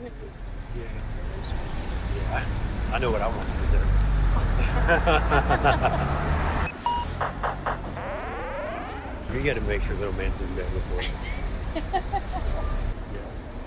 me see. Yeah. Yeah. I know what I want to do there. You got to make sure little man didn't that before.